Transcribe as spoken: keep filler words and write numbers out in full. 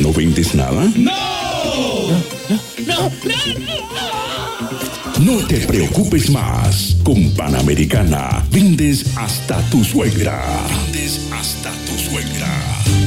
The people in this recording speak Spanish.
no vendes nada? ¡No! ¡No, no, no, no! No te preocupes más. Con Panamericana vendes hasta tu suegra. Vendes hasta tu suegra.